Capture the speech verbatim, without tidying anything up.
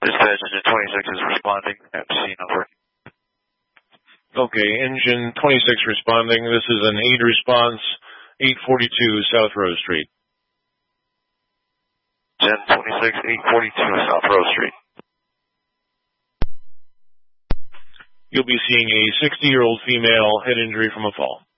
Dispatch, engine twenty-six is responding at scene over. Okay, engine twenty-six responding. This is an aid response, eight forty-two South Rose Street. Gen twenty-six, eight forty-two South Rose Street. You'll be seeing a sixty-year-old female head injury from a fall.